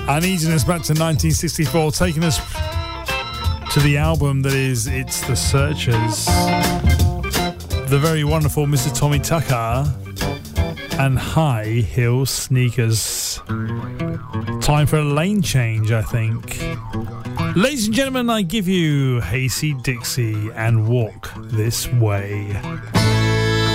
And easing us back to 1964, taking us to the album that is It's the Searchers. The very wonderful Mr. Tommy Tucker and High Heel Sneakers. Time for a lane change, I think. Ladies and gentlemen, I give you Hasty Dixie and Walk This Way.